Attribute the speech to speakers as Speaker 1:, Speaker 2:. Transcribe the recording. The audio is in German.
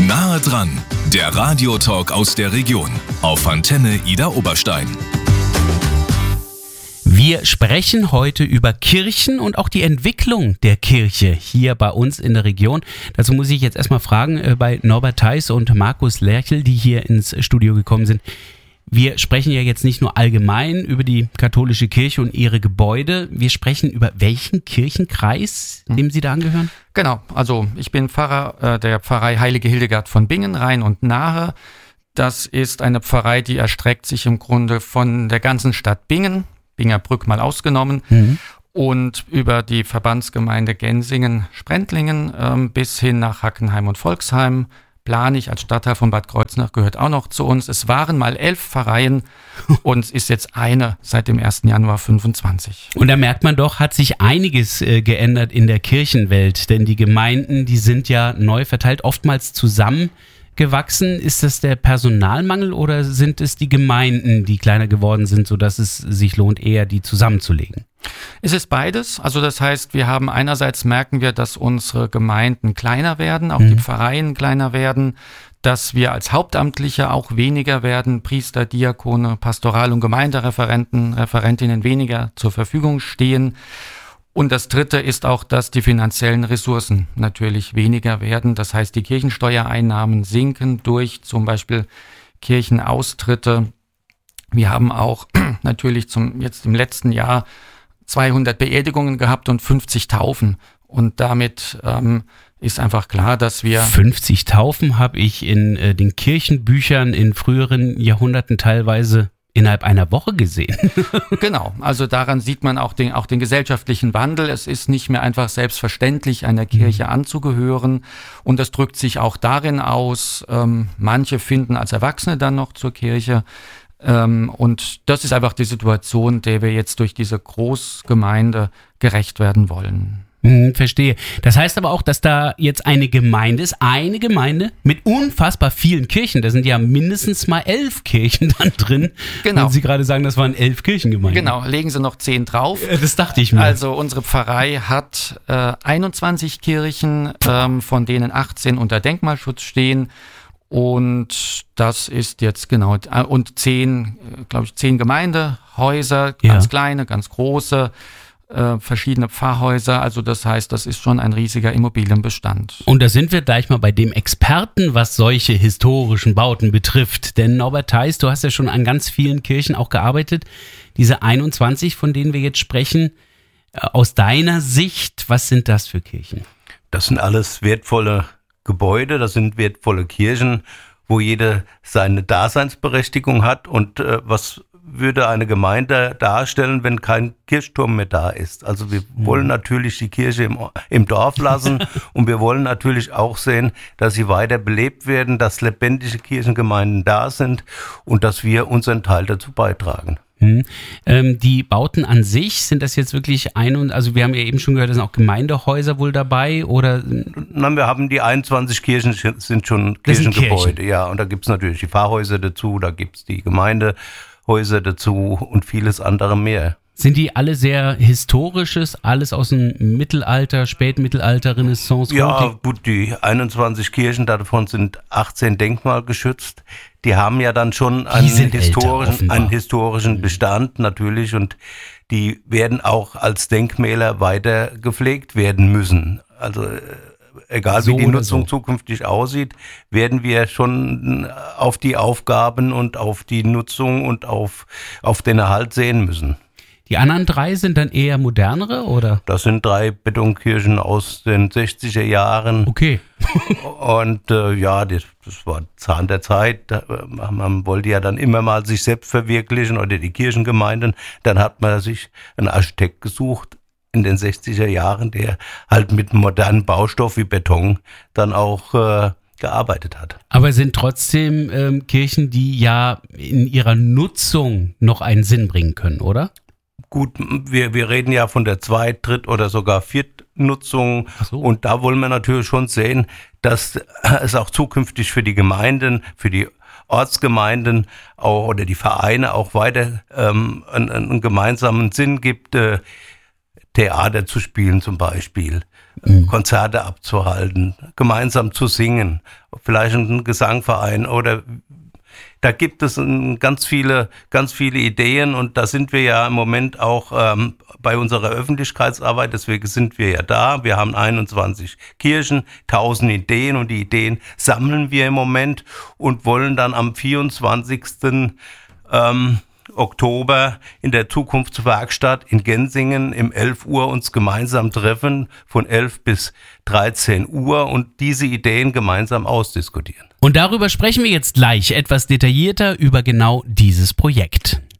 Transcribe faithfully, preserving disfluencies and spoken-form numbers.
Speaker 1: Nahe dran, der Radiotalk aus der Region auf Antenne Idar Oberstein.
Speaker 2: Wir sprechen heute über Kirchen und auch die Entwicklung der Kirche hier bei uns in der Region. Dazu muss ich jetzt erstmal fragen äh, bei Norbert Theis und Markus Lerchel, die hier ins Studio gekommen sind. Wir sprechen ja jetzt nicht nur allgemein über die katholische Kirche und ihre Gebäude. Wir sprechen über welchen Kirchenkreis, dem Sie da angehören?
Speaker 3: Genau, also ich bin Pfarrer äh, der Pfarrei Heilige Hildegard von Bingen, Rhein und Nahe. Das ist eine Pfarrei, die erstreckt sich im Grunde von der ganzen Stadt Bingen, Bingerbrück mal ausgenommen, mhm. und über die Verbandsgemeinde Gensingen-Sprendlingen ähm, bis hin nach Hackenheim und Volksheim. Planich als Stadtteil von Bad Kreuznach gehört auch noch zu uns. Es waren mal elf Pfarreien und es ist jetzt eine seit dem ersten Januar fünfundzwanzig.
Speaker 2: Und da merkt man doch, hat sich einiges äh, geändert in der Kirchenwelt, denn die Gemeinden, die sind ja neu verteilt, oftmals zusammengewachsen. Ist das der Personalmangel oder sind es die Gemeinden, die kleiner geworden sind, sodass es sich lohnt, eher die zusammenzulegen?
Speaker 3: Es ist beides. Also das heißt, wir haben einerseits merken wir, dass unsere Gemeinden kleiner werden, auch mhm. die Pfarreien kleiner werden, dass wir als Hauptamtliche auch weniger werden, Priester, Diakone, Pastoral- und Gemeindereferenten, Referentinnen weniger zur Verfügung stehen. Und das Dritte ist auch, dass die finanziellen Ressourcen natürlich weniger werden. Das heißt, die Kirchensteuereinnahmen sinken durch zum Beispiel Kirchenaustritte. Wir haben auch natürlich zum jetzt im letzten Jahr zweihundert Beerdigungen gehabt und fünfzig Taufen. Und damit ähm, ist einfach klar, dass wir...
Speaker 2: fünfzig Taufen habe ich in äh, den Kirchenbüchern in früheren Jahrhunderten teilweise innerhalb einer Woche gesehen.
Speaker 3: Genau, also daran sieht man auch den, auch den gesellschaftlichen Wandel. Es ist nicht mehr einfach selbstverständlich, einer Kirche anzugehören. Und das drückt sich auch darin aus, ähm, manche finden als Erwachsene dann noch zur Kirche. Ähm, und das ist einfach die Situation, der wir jetzt durch diese Großgemeinde gerecht werden wollen.
Speaker 2: Hm, verstehe. Das heißt aber auch, dass da jetzt eine Gemeinde ist, eine Gemeinde mit unfassbar vielen Kirchen. Da sind ja mindestens mal elf Kirchen dann drin.
Speaker 3: Genau.
Speaker 2: Wenn Sie gerade sagen, das waren elf Kirchengemeinden.
Speaker 3: Genau, legen Sie noch zehn drauf.
Speaker 2: Das dachte ich mir.
Speaker 3: Also unsere Pfarrei hat äh, einundzwanzig Kirchen, ähm, von denen achtzehn unter Denkmalschutz stehen. Und das ist jetzt genau, und zehn, glaube ich, zehn Gemeindehäuser, ganz ja. kleine, ganz große, äh, verschiedene Pfarrhäuser. Also das heißt, das ist schon ein riesiger Immobilienbestand.
Speaker 2: Und da sind wir gleich mal bei dem Experten, was solche historischen Bauten betrifft. Denn Norbert Theis, du hast ja schon an ganz vielen Kirchen auch gearbeitet. Diese einundzwanzig, von denen wir jetzt sprechen, aus deiner Sicht, was sind das für Kirchen?
Speaker 4: Das sind alles wertvolle Gebäude, das sind wertvolle Kirchen, wo jede seine Daseinsberechtigung hat. Und äh, was würde eine Gemeinde darstellen, wenn kein Kirchturm mehr da ist? Also wir mhm. wollen natürlich die Kirche im, im Dorf lassen und wir wollen natürlich auch sehen, dass sie weiter belebt werden, dass lebendige Kirchengemeinden da sind und dass wir unseren Teil dazu beitragen.
Speaker 2: Hm. Ähm, die Bauten an sich, sind das jetzt wirklich ein und, also wir haben ja eben schon gehört, da sind auch Gemeindehäuser wohl dabei, oder?
Speaker 4: Nein, wir haben die einundzwanzig Kirchen, sind schon Kirchengebäude, Kirchen. Ja, und da gibt es natürlich die Pfarrhäuser dazu, da gibt es die Gemeindehäuser dazu und vieles andere mehr.
Speaker 2: Sind die alle sehr historisches, alles aus dem Mittelalter, Spätmittelalter, Renaissance?
Speaker 4: Ja, gut, die einundzwanzig Kirchen, davon sind achtzehn denkmalgeschützt. Die haben ja dann schon einen historischen, einen historischen Bestand natürlich und die werden auch als Denkmäler weiter gepflegt werden müssen. Also egal so wie die Nutzung so zukünftig aussieht, werden wir schon auf die Aufgaben und auf die Nutzung und auf, auf den Erhalt sehen müssen.
Speaker 2: Die anderen drei sind dann eher modernere, oder?
Speaker 4: Das sind drei Betonkirchen aus den sechziger Jahren.
Speaker 2: Okay.
Speaker 4: Und äh, ja, das, das war Zahn der Zeit. Man wollte ja dann immer mal sich selbst verwirklichen oder die Kirchengemeinden. Dann hat man sich einen Architekt gesucht in den sechziger Jahren, der halt mit modernen Baustoff wie Beton dann auch äh, gearbeitet hat.
Speaker 2: Aber sind trotzdem ähm, Kirchen, die ja in ihrer Nutzung noch einen Sinn bringen können, oder?
Speaker 4: Gut, wir, wir reden ja von der Zweit-, Dritt- oder sogar Viertnutzung. Ach so. Und da wollen wir natürlich schon sehen, dass es auch zukünftig für die Gemeinden, für die Ortsgemeinden auch, oder die Vereine auch weiter ähm, einen, einen gemeinsamen Sinn gibt, äh, Theater zu spielen zum Beispiel. mhm. Konzerte abzuhalten, gemeinsam zu singen, vielleicht ein Gesangverein oder da gibt es ganz viele, ganz viele Ideen und da sind wir ja im Moment auch ähm, bei unserer Öffentlichkeitsarbeit, deswegen sind wir ja da. Wir haben einundzwanzig Kirchen, tausend Ideen und die Ideen sammeln wir im Moment und wollen dann am vierundzwanzigsten Ähm, Oktober in der Zukunftswerkstatt in Gensingen um elf Uhr uns gemeinsam treffen, von elf bis dreizehn Uhr und diese Ideen gemeinsam ausdiskutieren.
Speaker 2: Und darüber sprechen wir jetzt gleich etwas detaillierter über genau dieses Projekt.